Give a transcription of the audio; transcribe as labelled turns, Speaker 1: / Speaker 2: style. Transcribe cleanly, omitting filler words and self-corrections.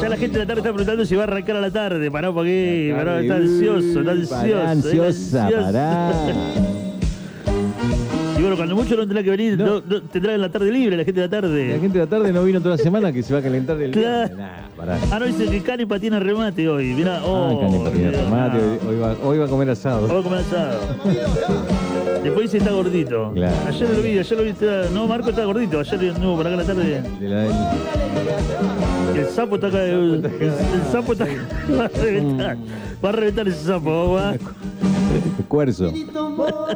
Speaker 1: Acá la gente de la tarde está preguntando si va a arrancar a la tarde. Pará, porque está ansioso, está ansioso.
Speaker 2: Pará, ansiosa, pará.
Speaker 1: Y bueno, cuando mucho no tendrá que venir, no tendrá en la tarde libre la gente de la tarde.
Speaker 2: La gente de la tarde no vino toda la semana que se va a calentar el
Speaker 1: Claro.
Speaker 2: día. Nah, pará.
Speaker 1: Ah, no, dice que Cani patina remate hoy. Mirá,
Speaker 2: Cani patina
Speaker 1: mirá.
Speaker 2: remate, hoy va a comer asado.
Speaker 1: Vamos a comer asado. Después dice está gordito.
Speaker 2: Claro.
Speaker 1: Ayer lo vi. No, Marco está gordito. Ayer no, por acá en la tarde. El sapo está acá. El sapo está acá. Va a reventar. Va a reventar ese sapo, ¿va?
Speaker 2: Cuerzo.